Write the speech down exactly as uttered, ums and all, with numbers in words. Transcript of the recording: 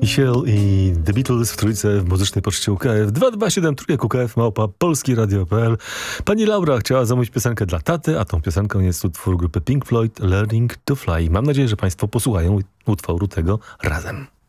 Hill i The Beatles w trójce w muzycznej poczcie U K F. dwa dwa siedem trójek U K F małpa polskiradio kropka p l. Pani Laura chciała zamówić piosenkę dla taty, a tą piosenką jest utwór grupy Pink Floyd Learning to Fly. Mam nadzieję, że Państwo posłuchają utworu tego razem.